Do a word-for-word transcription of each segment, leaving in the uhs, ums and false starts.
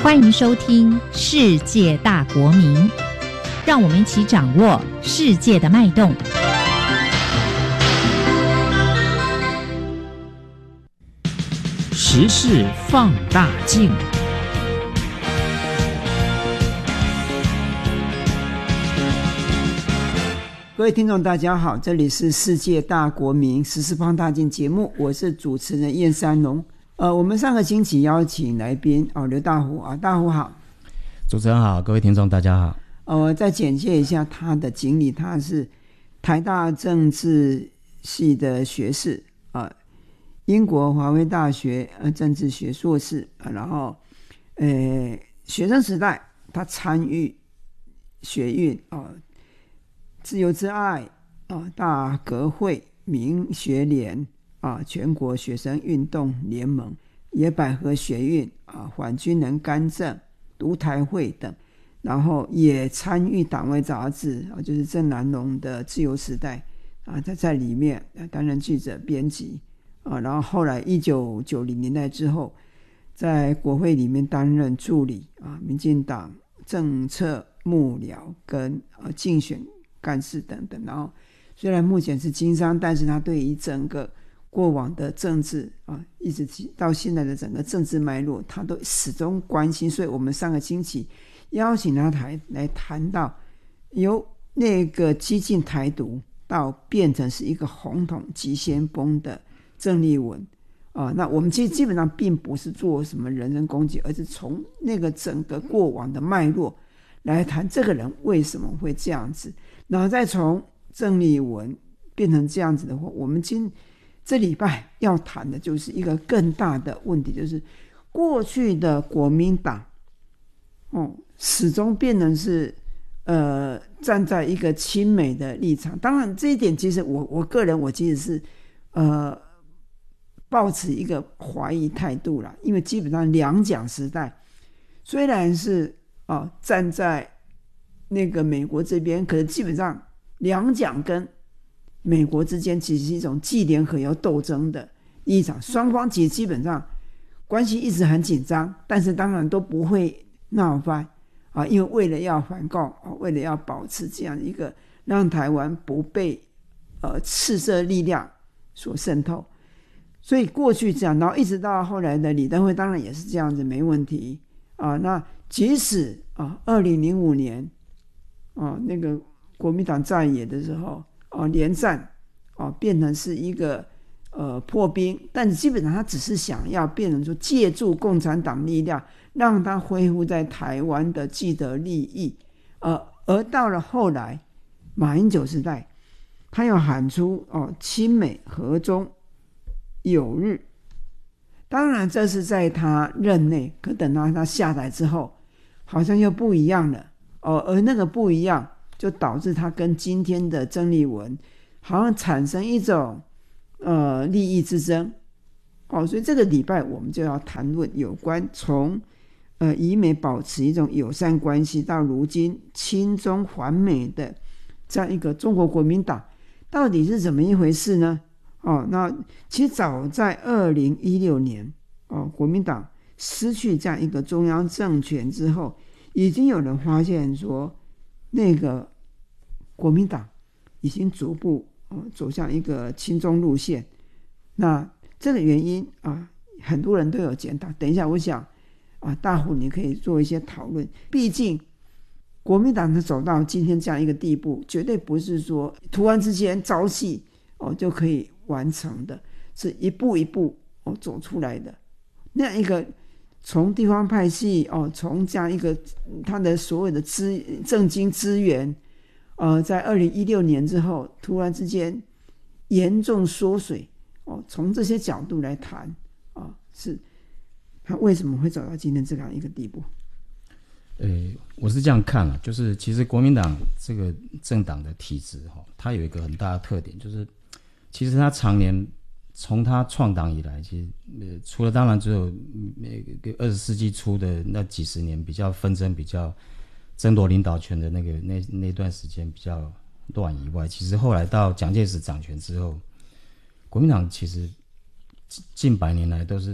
欢迎收听《世界大国民》，让我们一起掌握世界的脉动。 时事放大镜。 各位听众大家好，这里是世界大国民时事放大镜节目，我是主持人燕山龙。呃，我们上个星期邀请来宾哦，刘大虎啊，大虎好。 主持人好，各位听众大家好。 呃，再简介一下他的经历，他是台大政治系的学士啊，英国华威大学呃政治学硕士啊，然后呃学生时代他参与学运啊、呃，自由之爱啊、呃，大革会、民学联啊，全国学生运动联盟、野百合学运啊，反军人干政、独台会等，然后也参与党外杂志啊，就是郑南榕的《自由时代》啊，他在里面担任记者、编辑啊，然后后来一九九零年代之后，在国会里面担任助理啊，民进党政策幕僚跟啊竞选干事等等，然后虽然目前是经商，但是他对于整个过往的政治啊，一直到现在的整个政治脉络，他都始终关心。所以我们上个星期邀请他台来谈到由那个激进台独到变成是一个红统急先锋的郑丽文啊，那我们其实基本上并不是做什么人身攻击，而是从那个整个过往的脉络来谈这个人为什么会这样子，然后再从郑丽文变成这样子的话，我们今这礼拜要谈的就是一个更大的问题，就是过去的国民党，哦，始终变成是呃站在一个亲美的立场。当然，这一点其实我我个人我其实是呃抱持一个怀疑态度啦，因为基本上两蒋时代虽然是哦站在那个美国这边，可是基本上两蒋跟美国之间其实是一种既联合又斗争的立场，双方其实基本上关系一直很紧张，但是当然都不会闹翻啊，因为为了要反共啊，为了要保持这样一个让台湾不被呃赤色力量所渗透，所以过去这样，然后一直到后来的李登辉当然也是这样子，没问题啊。那即使啊二零零五年啊那个国民党在野的时候哦，连战哦，变成是一个呃破冰，但基本上他只是想要变成说借助共产党力量，让他恢复在台湾的既得利益。呃，而到了后来马英九时代，他又喊出哦亲美和中友日，当然这是在他任内，可等到他下台之后，好像又不一样了哦，而那个不一样，就导致他跟今天的郑丽文好像产生一种呃利益之争哦，所以这个礼拜我们就要谈论有关从呃以美保持一种友善关系到如今亲中反美的这样一个中国国民党到底是怎么一回事呢？哦，那其实早在二零一六年哦，国民党失去这样一个中央政权之后，已经有人发现说那个国民党已经逐步、呃、走向一个亲中路线，那这个原因啊，很多人都有检讨。等一下，我想啊，大虎你可以做一些讨论。毕竟国民党走到今天这样一个地步，绝对不是说突然之间朝夕哦就可以完成的，是一步一步哦走出来的。那样一个从地方派系哦，从这样一个他的所有的资政经资源。呃，在二零一六年之后，突然之间严重缩水哦。从这些角度来谈啊、哦，是他为什么会走到今天这样一个地步？ 呃，我是这样看啊，就是其实国民党这个政党的体制哈、哦，它有一个很大的特点，就是其实它常年从它创党以来，其实呃，除了当然只有呃二十世纪初的那几十年比较纷争比较。争夺领导权的那个那那段时间比较乱以外，其实后来到蒋介石掌权之后，国民党其实近百年来都是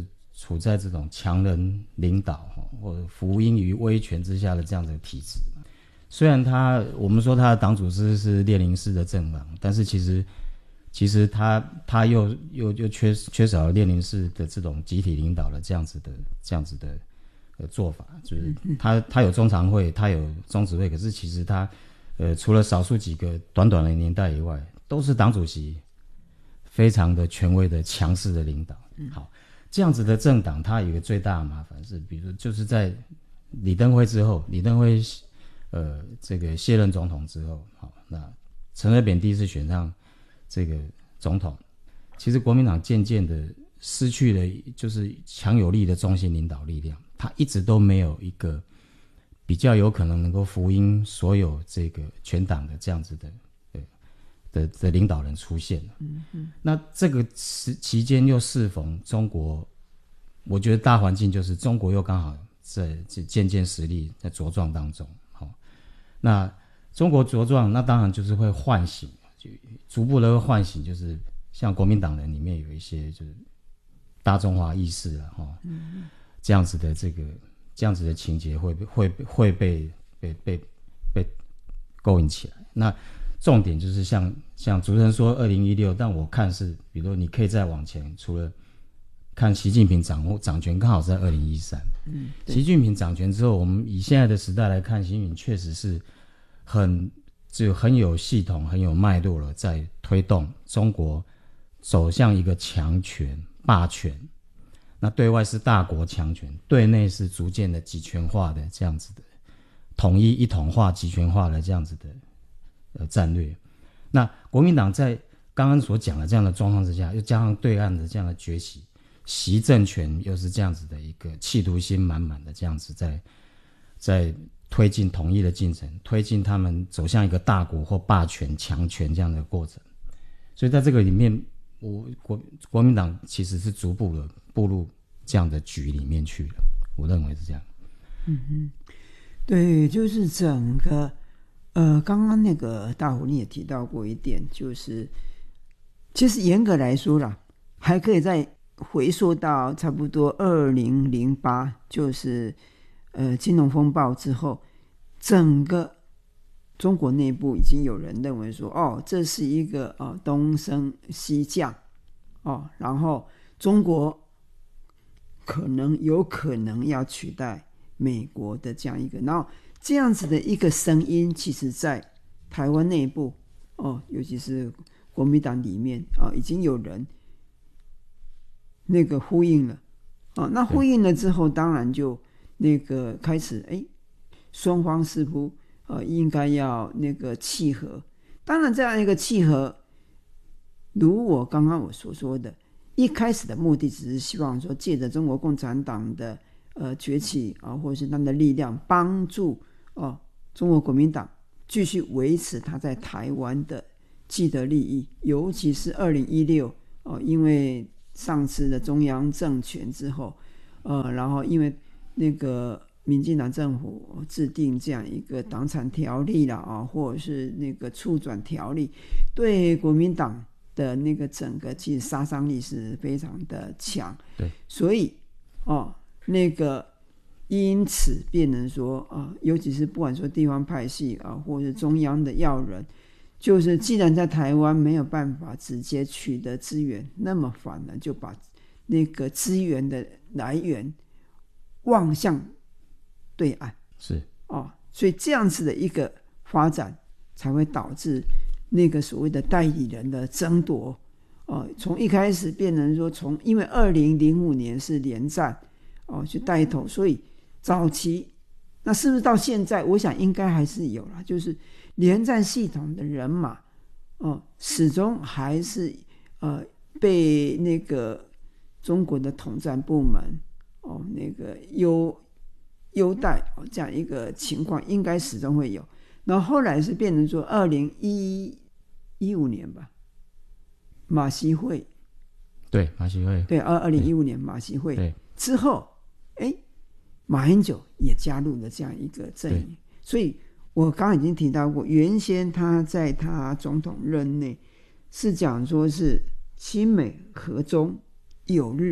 处在这种强人领导或者服膺于威权之下的这样的体制。虽然他我们说他的党组织是列宁式的政党，但是其实其实他他又又又缺缺少了列宁式的这种集体领导的这样子的这样子的呃做法，就是他他有中常会，他有中执会，可是其实他呃除了少数几个短短的年代以外，都是党主席非常的权威的强势的领导。好，这样子的政党，它有一个最大的麻烦是，比如就是在李登辉之后，李登辉呃这个卸任总统之后，好，那陈水扁第一次选上这个总统，其实国民党渐渐的失去了就是强有力的中心领导力量，他一直都没有一个比较有可能能够服膺所有这个全党的这样子的呃的的领导人出现了。嗯嗯，那这个期期间又适逢中国，我觉得大环境就是中国又刚好在渐渐实力在茁壮当中。好，那中国茁壮，那当然就是会唤醒，就逐步的会唤醒，就是像国民党人里面有一些就是大中华意识了哈，嗯，这样子的这个这样子的情节会会会被被被被勾引起来。那重点就是像像主持人说二零一六，但我看是，比如说你可以再往前，除了看习近平掌握掌权，刚好是在二零一三。嗯，习近平掌权之后，我们以现在的时代来看，习近平确实是很就很有系统、很有脉络了，在推动中国走向一个强权、霸权。那对外是大国强权，对内是逐渐的集权化的这样子的统一、一统化、集权化的这样子的呃战略。那国民党在刚刚所讲的这样的状况之下，又加上对岸的这样的崛起，习政权又是这样子的一个企图心满满的这样子在在推进统一的进程，推进他们走向一个大国或霸权强权这样的过程。所以在这个里面，我国国民党其实是逐步的步入这样的局里面去了，我认为是这样。 嗯嗯，对，就是整个呃，刚刚那个大虎你也提到过一点，就是其实严格来说啦，还可以再回溯到差不多二零零八，就是呃金融风暴之后，整个中国内部已经有人认为说，哦，这是一个呃东升西降哦，然后中国可能有可能要取代美国的这样一个，然后这样子的一个声音，其实在台湾内部哦，尤其是国民党里面啊、哦，已经有人那个呼应了哦，那呼应了之后，当然就那个开始哎，双方似乎呃应该要那个契合。当然，这样一个契合，如我刚刚我所说的，一开始的目的只是希望说，借着中国共产党的呃崛起啊，或者是他们的力量，帮助哦中国国民党继续维持他在台湾的既得利益，尤其是二零一六哦，因为上次的中央政权之后，呃，然后因为那个民进党政府制定这样一个党产条例啦啊，或者是那个促转条例，对国民党的那个整个其实杀伤力是非常的强。 对， 所以哦，那个因此变成说啊，尤其是不管说地方派系啊，或者是中央的要人，就是既然在台湾没有办法直接取得资源，那么反而就把那个资源的来源望向对岸， 是哦，所以这样子的一个发展才会导致那个所谓的代理人的争夺。哦，从一开始变成说，从因为二零零五年是连战哦去带头，所以早期那是不是到现在，我想应该还是有啦，就是连战系统的人马哦，始终还是呃被那个中国的统战部门哦那个优优待哦这样一个情况，应该始终会有。然后后来是变成说，二零一五年吧。马习会， 对马习会， 对，二零一五年马习会之后，哎，马英九也加入了这样一个阵营。所以我刚刚已经提到过，原先他在他总统任内是讲说是亲美和中友日，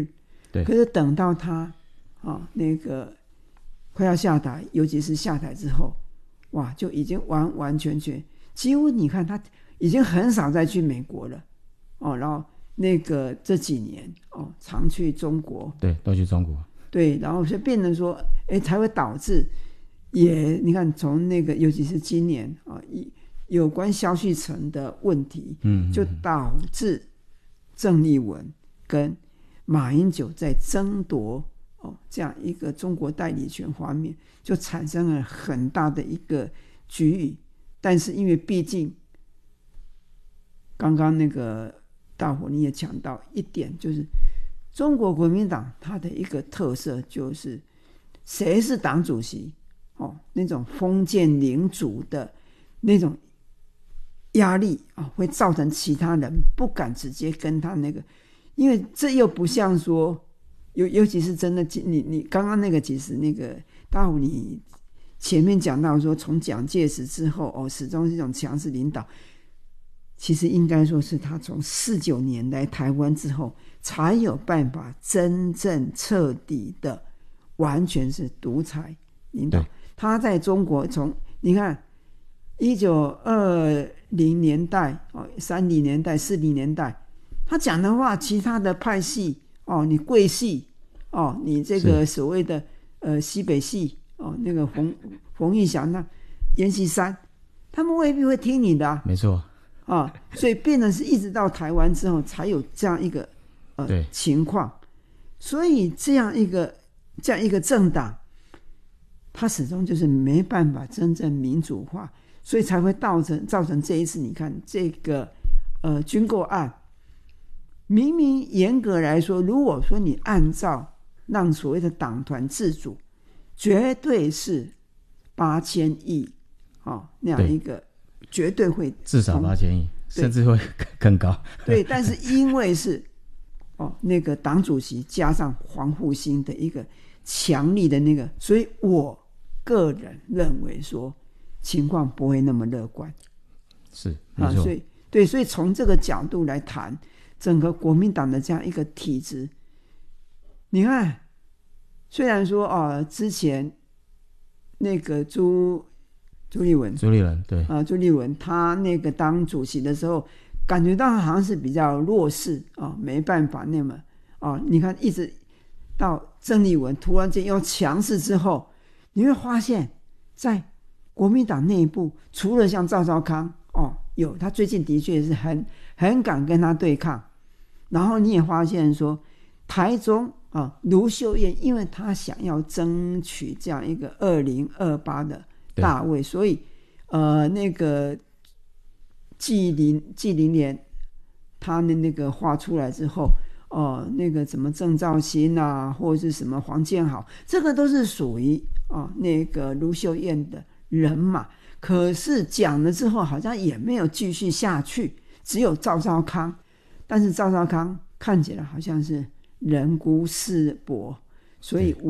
对。 可是等到他啊那个快要下台，尤其是下台之后，哇，就已经完完全全，几乎你看他已经很少再去美国了哦，然后那个这几年哦，常去中国， 对，都去中国， 对，然后就变成说，哎，才会导致也你看从那个尤其是今年啊，有关萧旭岑的问题， 嗯， 就导致郑丽文跟马英九在争夺哦这样一个中国代理权方面，就产生了很大的一个局域。但是因为毕竟刚刚那个大伙你也讲到一点，就是中国国民党它的一个特色就是谁是党主席哦，那种封建领主的那种压力啊、哦，会造成其他人不敢直接跟他那个，因为这又不像说尤尤其是真的你你刚刚那个其实那个大伙你前面讲到说从蒋介石之后哦，始终是一种强势领导，其实应该说是他从四九年来台湾之后才有办法真正彻底的完全是独裁领导。他在中国从你看一九二零年代哦，三零年代四零年代他讲的话，其他的派系哦，你贵系哦，你这个所谓的呃西北系哦，那个冯冯玉祥那阎锡山，他们未必会听你的啊， 没错啊，所以变成是一直到台湾之后才有这样一个呃情况，所以这样一个这样一个政党，它始终就是没办法真正民主化，所以才会造成造成这一次你看这个呃军购案，明明严格来说，如果说你按照让所谓的党团自主，绝对是八千亿哦那样一个，绝对会至少八千亿，甚至会更高。 对，但是因为是哦那个党主席加上黄复兴的一个强力的那个，所以我个人认为说情况不会那么乐观。 是，没错。 啊，所以对，所以从这个角度来谈整个国民党的这样一个体制，你看，虽然说哦，之前那个朱朱立文， 朱立伦对啊，朱立文他那个当主席的时候，感觉到好像是比较弱势啊，没办法那么啊，你看一直到郑丽文突然间又强势之后，你会发现在国民党内部，除了像赵少康哦，有他最近的确是很很敢跟他对抗，然后你也发现说台中啊，卢秀燕因为他想要争取这样一个二零二八的大位，所以呃那个纪凌纪凌莲他的那个画出来之后，哦、呃，那个什么郑肇兴啊，或者是什么黄建豪，这个都是属于啊、呃、那个卢秀燕的人马。可是讲了之后，好像也没有继续下去，只有赵少康。但是赵少康看起来好像是人孤势薄，所以